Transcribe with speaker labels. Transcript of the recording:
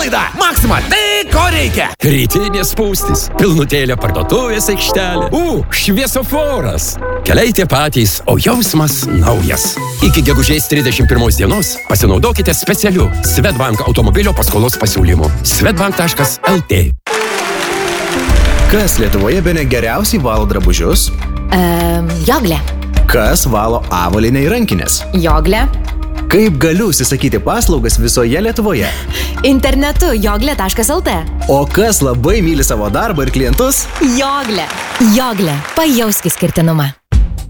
Speaker 1: Nuolaida Maxima, tai ko reikia?
Speaker 2: Rytinės spūstys, pilnutėlė parduotuvės aikštelė, šviesoforas. Keliai tie patys, o jausmas naujas. Iki gegužės 31 dienos pasinaudokite specialiu Swedbank automobilio paskolos pasiūlymu. Swedbank.lt.
Speaker 3: Kas Lietuvoje bene geriausiai valo drabužius?
Speaker 4: Joglė.
Speaker 3: Kas valo avalynę ir rankinės?
Speaker 4: Joglė.
Speaker 3: Kaip galiu užsisakyti paslaugas visoje Lietuvoje?
Speaker 4: Internetu joglė.lt.
Speaker 3: O kas labai myli savo darbą ir klientus?
Speaker 4: Joglė. Joglė. Pajausk išskirtinumą.